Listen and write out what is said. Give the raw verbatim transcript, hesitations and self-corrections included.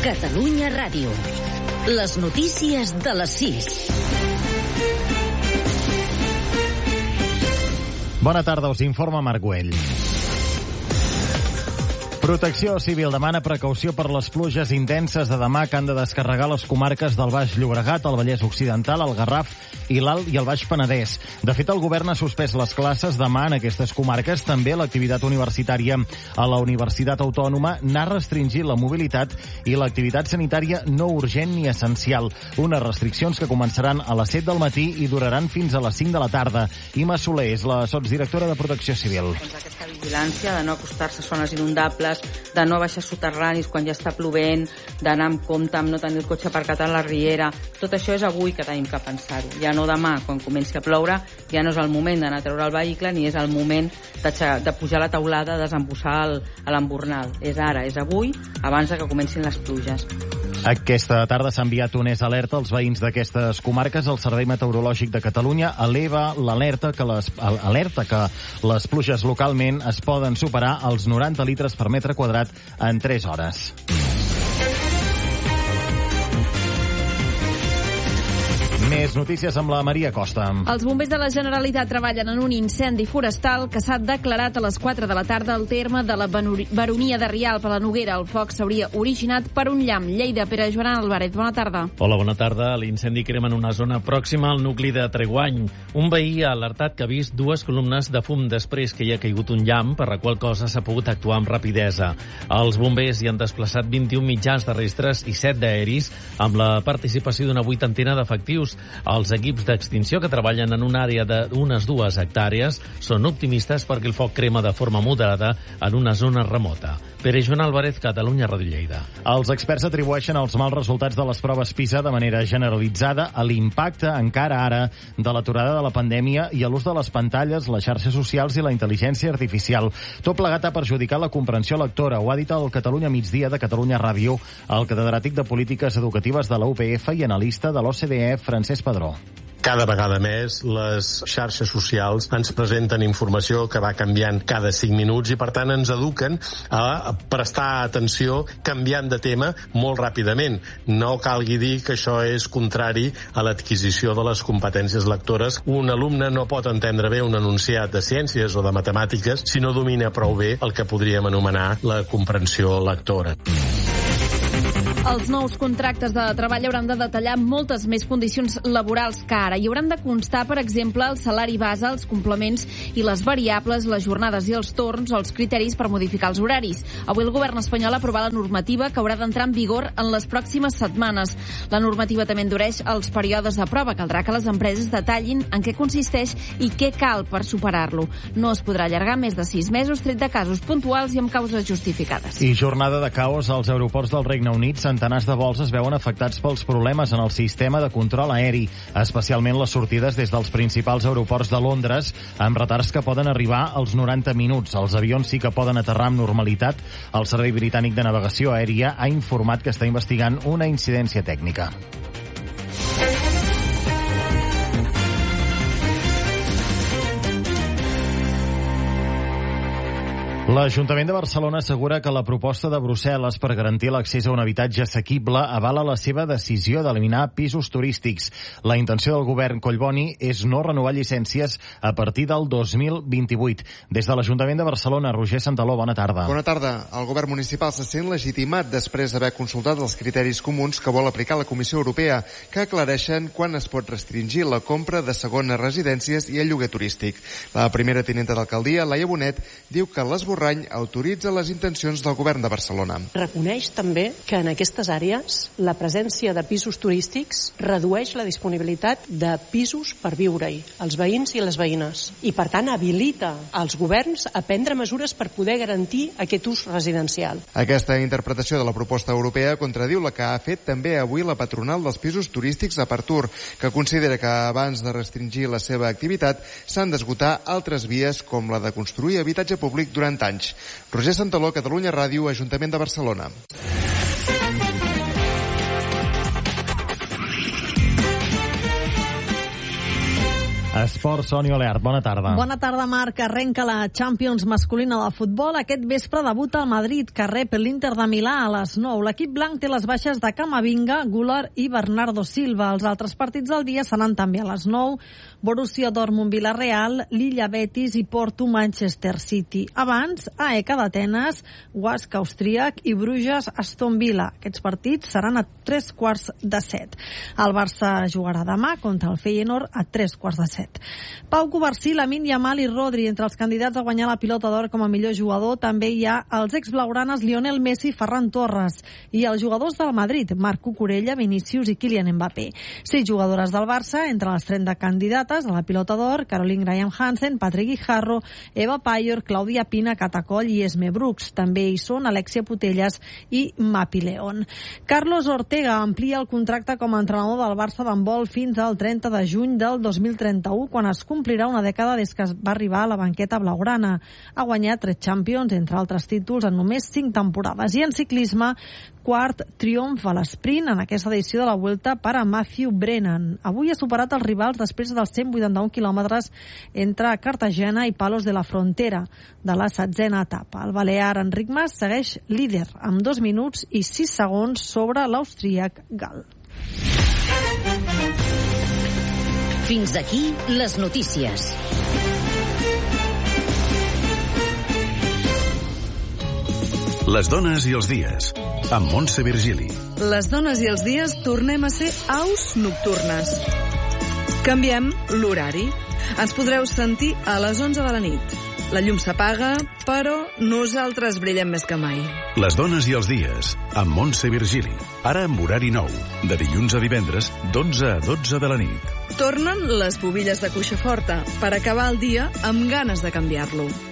Catalunya Ràdio. Les notícies de les sis. Bona tarda, us informa Marc Güell. Protecció Civil demana precaució per les pluges intenses de demà que han de descarregar les comarques del Baix Llobregat, el Vallès Occidental, el Garraf i l'Alt i el Baix Penedès. De fet, el govern ha suspès les classes demà en aquestes comarques. També l'activitat universitària a la Universitat Autònoma n'ha restringit la mobilitat i l'activitat sanitària no urgent ni essencial. Unes restriccions que començaran a les set del matí i duraran fins a les cinc de la tarda. Ima Soler és la sotsdirectora de Protecció Civil. Doncs aquesta vigilància de no acostar-se a zones inundables, de no baixar soterranis quan ja està plovent, d'anar amb compte, amb no tenir el cotxe aparcat a la riera. Tot això és avui que tenim que pensar-ho. Ja no demà, quan comenci a ploure, ja no és el moment d'anar a treure el vehicle ni és el moment de, de pujar a la teulada, desembussar l'embornal. És ara, és avui, abans de que comencin les pluges. Aquesta tarda s'ha enviat un es alerta als veïns d'aquestes comarques. El Servei Meteorològic de Catalunya eleva l'alerta que les, alerta que les pluges localment es poden superar els noranta litres per metre quadrat en tres hores. Més notícies amb la Maria Costa. Els bombers de la Generalitat treballen en un incendi forestal que s'ha declarat a les quatre de la tarda al terme de la Baronia de Rialp, a la Noguera. El foc s'hauria originat per un llamp. Lleida, Pere Joan Álvarez, bona tarda. Hola, bona tarda. L'incendi crema en una zona pròxima al nucli de Treguany. Un veí ha alertat que ha vist dues columnes de fum després que hi ha caigut un llamp, per la qual cosa s'ha pogut actuar amb rapidesa. Els bombers hi han desplaçat vint-i-un mitjans terrestres i set d'aeris, amb la participació d'una vuitantena d'efectius. Els equips d'extinció, que treballen en una àrea d'unes dues hectàrees, són optimistes perquè el foc crema de forma moderada en una zona remota. Pere Joan Álvarez, Catalunya Ràdio Lleida. Els experts atribueixen els mals resultats de les proves PISA de manera generalitzada a l'impacte, encara ara, de l'aturada de la pandèmia i a l'ús de les pantalles, les xarxes socials i la intel·ligència artificial. Tot plegat ha perjudicat la comprensió lectora. Ho ha dit el Catalunya Migdia de Catalunya Ràdio, el catedràtic de Polítiques Educatives de la U P F i analista de l'O C D E, Francesc Padró. Cada vegada més les xarxes socials ens presenten informació que va canviant cada cinc minuts i, per tant, ens eduquen a prestar atenció canviant de tema molt ràpidament. No calgui dir que això és contrari a l'adquisició de les competències lectores. Un alumne no pot entendre bé un enunciat de ciències o de matemàtiques si no domina prou bé el que podríem anomenar la comprensió lectora. Els nous contractes de treball hauran de detallar moltes més condicions laborals que ara. Hi hauran de constar, per exemple, el salari base, els complements i les variables, les jornades i els torns o els criteris per modificar els horaris. Avui el govern espanyol ha aprovat la normativa que haurà d'entrar en vigor en les pròximes setmanes. La normativa també endureix els períodes de prova. Caldrà que les empreses detallin en què consisteix i què cal per superar-lo. No es podrà allargar més de sis mesos, tret de casos puntuals i amb causes justificades. I jornada de caos als aeroports del Regne Unit. Centenars de vols es veuen afectats pels problemes en el sistema de control aeri, especialment les sortides des dels principals aeroports de Londres, amb retards que poden arribar als noranta minuts. Els avions sí que poden aterrar amb normalitat. El Servei Britànic de Navegació Aèria ha informat que està investigant una incidència tècnica. L'Ajuntament de Barcelona assegura que la proposta de Brussel·les per garantir l'accés a un habitatge assequible avala la seva decisió d'eliminar pisos turístics. La intenció del govern Collboni és no renovar llicències a partir del dos mil vint-i-vuit. Des de l'Ajuntament de Barcelona, Roger Santaló, bona tarda. Bona tarda. El govern municipal se sent legitimat després d'haver consultat els criteris comuns que vol aplicar la Comissió Europea, que aclareixen quan es pot restringir la compra de segones residències i el lloguer turístic. La primera tinenta d'alcaldia, Laia Bonet, diu que l'esborrany autoritza les intencions del govern de Barcelona. Reconeix també que en aquestes àrees la presència de pisos turístics redueix la disponibilitat de pisos per viure-hi, els veïns i les veïnes, i per tant habilita els governs a prendre mesures per poder garantir aquest ús residencial. Aquesta interpretació de la proposta europea contradiu la que ha fet també avui la patronal dels pisos turístics a Partur, que considera que abans de restringir la seva activitat s'han d'esgotar altres vies com la de construir habitatge públic durant anys. Roger Santaló, Catalunya Ràdio, Ajuntament de Barcelona. Esport, Sònia Oleart, bona tarda. Bona tarda, Marc. Arrenca la Champions masculina de futbol. Aquest vespre debuta el Madrid, que rep l'Inter de Milà a les nou. L'equip blanc té les baixes de Camavinga, Güler i Bernardo Silva. Els altres partits del dia seran també a les nou. Borussia Dortmund-Villarreal, Lilla Betis i Porto-Manchester City. Abans, A E K d'Atenes, Huesca austríac i Bruges-Aston Villa. Aquests partits seran a tres quarts de set. El Barça jugarà demà contra el Feyenoord a tres quarts de set. Pau Covarsí, Lamine Yamal i Rodri, entre els candidats a guanyar la pilota d'or com a millor jugador, també hi ha els exblaugranes Lionel Messi i Ferran Torres i els jugadors del Madrid, Marc Cucurella, Vinícius i Kylian Mbappé. Sis jugadores del Barça, entre les trenta candidates a la pilota d'or, Caroline Graham Hansen, Patrick Guijarro, Eva Payor, Clàudia Pina, Catacoll i Esme Brooks. També hi són Alexia Putelles i Mapi León. Carlos Ortega amplia el contracte com a entrenador del Barça d'handbol fins al trenta de juny del dos mil trenta-u, quan es complirà una dècada des que va arribar a la banqueta blaugrana. Ha guanyat tres Champions, entre altres títols, en només cinc temporades. I en ciclisme, quart triomf a l'esprint en aquesta edició de la Vuelta per a Matthew Brennan. Avui ha superat els rivals després dels cent vuitanta-un quilòmetres entre Cartagena i Palos de la Frontera de la setzena etapa. El balear Enric Mas segueix líder amb dos minuts i sis segons sobre l'austríac Gal. Fins aquí les notícies. Les dones i els dies, amb Montse Virgili. Les dones i els dies tornem a ser aus nocturnes. Canviem l'horari. Ens podreu sentir a les onze de la nit. La llum s'apaga, però nosaltres brillem més que mai. Les dones i els dies, amb Montse Virgili. Ara amb horari nou, de dilluns a divendres, d'onze a dotze de la nit. Tornen les bobilles de cuixa forta per acabar el dia amb ganes de canviar-lo.